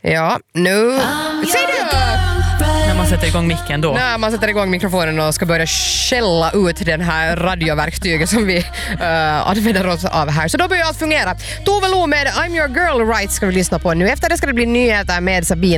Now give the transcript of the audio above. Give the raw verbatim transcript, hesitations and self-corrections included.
Ja, nu... Säg det! När man sätter igång micken då. När man sätter igång mikrofonen och ska börja skälla ut den här radioverktyget som vi uh, använder oss av här. Så då börjar allt fungera. Tove Lo med I'm your girl right ska vi lyssna på nu. Efter det ska det bli nyheter med Sabina.